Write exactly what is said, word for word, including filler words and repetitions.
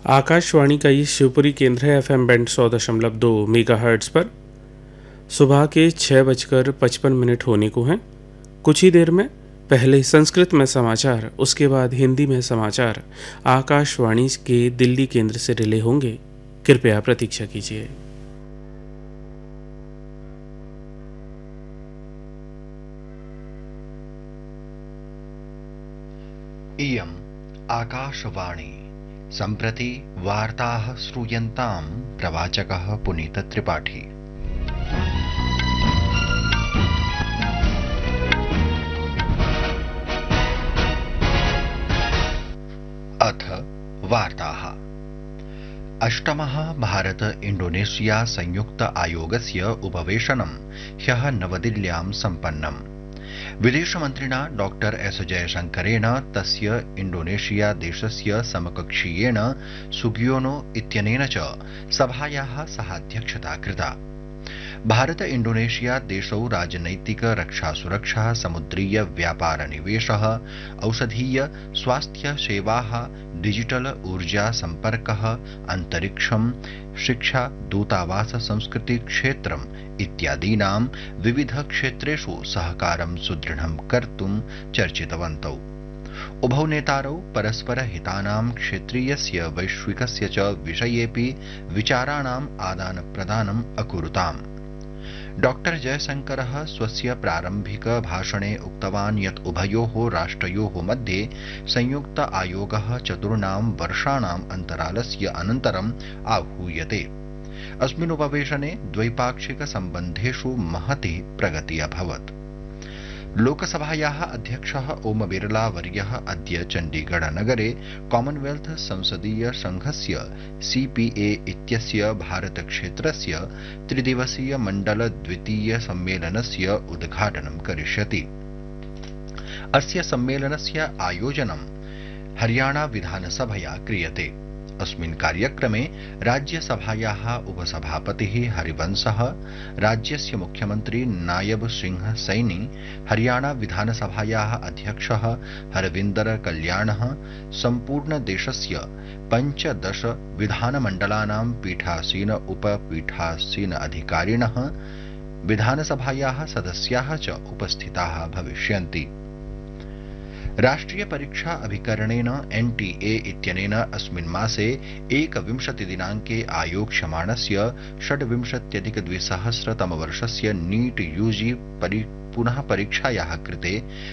आकाशवाणी का ये शिवपुरी केंद्र है। एफएम बैंड सौ दशमलव दो मेगा हर्ट्स पर सुबह के छः बजकर पचपन मिनट होने को हैं। कुछ ही देर में पहले संस्कृत में समाचार, उसके बाद हिंदी में समाचार आकाशवाणी के दिल्ली केंद्र से रिले होंगे। कृपया प्रतीक्षा कीजिए। इयम् आकाशवाणी। सम्प्रति वार्ताः श्रूयन्तां प्रवाचकः पुनीत त्रिपाठी। अथ वार्ताः। अष्टमः भारत इंडोनेशिया संयुक्त आयोगस्य उपवेशनं ह्यः नवदिल्ल्यां सम्पन्नम्। विदेशमन्त्रिणा डॉक्टर एस जयशंकरेण तस्य इंडोनेशिया देशस्य समकक्षीयेण सुगियोनो इत्यनेन च सभायाः सहाध्यक्षता कृता। भारत इंडोनेशिया देशौ राजनैतिक रक्षा सुरक्षा समुद्रीय व्यापार निवेशः औषधीय स्वास्थ्य सेवाः डिजिटल ऊर्जा सम्पर्कः अंतरिक्षं शिक्षा दूतावास संस्कृति क्षेत्रम् इत्यादीनां विविध क्षेत्रेषु सहकारं सुदृढं कर्तुं चर्चितवन्तौ। उभौ नेतारौ परस्पर हितानां क्षेत्रीयस्य वैश्विकस्य च विषयेऽपि विचाराणाम् आदान प्रदानम् अकुरुताम्। डॉक्टर जयशंकरः स्वस्य प्रारम्भिक भाषणे उक्तवान् यत् उभयोः राष्ट्रयोः मध्ये संयुक्त आयोगः चतुर्णां वर्षाणाम् अन्तरालस्य अनन्तरम् आहूयते। अस्मिन् उपवेशने द्वैपाक्षिक सम्बन्धेषु महती प्रगतिः अभवत्। लोकसभायाः अध्यक्षः ओम बिरला वर्यः अद्य चण्डीगढ़ नगरे कॉमनवेल्थ संसदीय संघस्य सीपीए इत्यस्य भारत क्षेत्रस्य त्रिदिवसीय मण्डल द्वितीय सम्मेलनस्य उद्घाटनं करिष्यति। अस्य सम्मेलनस्य आयोजनं हरियाणा विधानसभया क्रियते। अस्मिन् कार्यक्रमे राज्यसभायाः उपसभापतिः हरिवंशः, राज्यस्य मुख्यमन्त्री नायब सिंह सैनी, हरियाणा विधानसभायाः अध्यक्षः हरविन्दर कल्याणः, सम्पूर्ण देशस्य पञ्चदश विधानमण्डलानां पीठासीन उपपीठासीन अधिकारिणः, विधानसभायाः सदस्याः च उपस्थिताः भविष्यन्ति। राष्ट्रिय परीक्षा अभिकरणेन एनटीए इत्यनेन अस्मिन् मासे एकविंशति दिनाङ्के आयोक्ष्यमाणस्य षड्विंशत्यधिक द्विसहस्रतमवर्षस्य नीट यूजी पुनः परीक्षायाः कृते